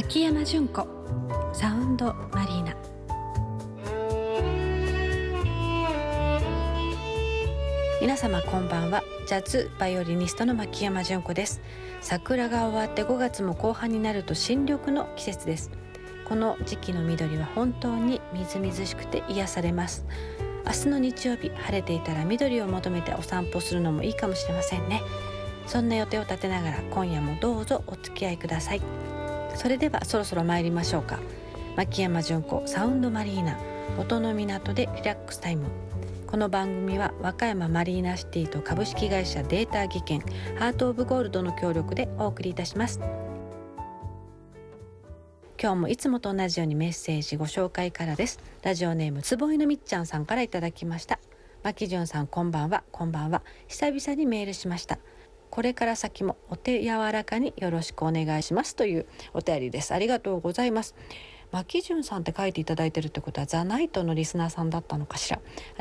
牧山純子サウンドマリーナ。皆様こんばんは。ジャズバイオリニストの牧山純子です。桜が終わって5月も後半になると新緑の季節です。この時期の緑は本当にみずみずしくて癒されます。明日の日曜日、晴れていたら緑を求めてお散歩するのもいいかもしれませんね。そんな予定を立てながら今夜もどうぞお付き合いください。それではそろそろ参りましょうか。牧山純子サウンドマリーナ、音の港でリラックスタイム。この番組は和歌山マリーナシティと株式会社データ技研ハートオブゴールドの協力でお送りいたします。今日もいつもと同じようにメッセージご紹介からです。ラジオネームつぼいのみっちゃんさんからいただきました。牧純さんこんばんは。こんばんは。久々にメールしました。これから先もお手柔らかによろしくお願いしますというお便りです。ありがとうございます。牧純さんって書いていただいてるってことはザナイトのリスナーさんだったのかしら。